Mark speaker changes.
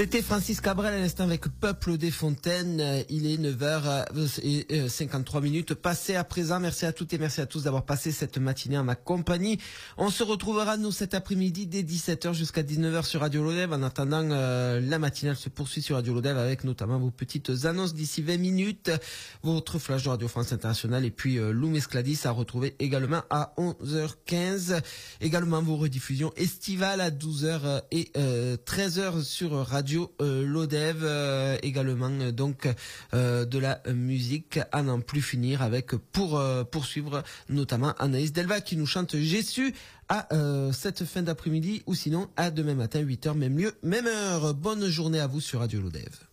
Speaker 1: C'était Francis Cabrel à l'instant avec Peuple des Fontaines. Il est 9h53 passées à présent. Merci à toutes et merci à tous d'avoir passé cette matinée en ma compagnie. On se retrouvera nous cet après-midi dès 17h jusqu'à 19h sur Radio Lodève. En attendant, la matinale se poursuit sur Radio Lodève avec notamment vos petites annonces d'ici 20 minutes. Votre flash de Radio France Internationale et puis Lou Mescladis à retrouver également à 11h15. Également vos rediffusions estivales à 12h et 13h sur Radio Lodève, également donc de la musique à n'en plus finir avec pour poursuivre notamment Anaïs Delva qui nous chante J'ai su à cette fin d'après-midi ou sinon à demain matin 8h même lieu même heure. Bonne journée à vous sur Radio Lodève.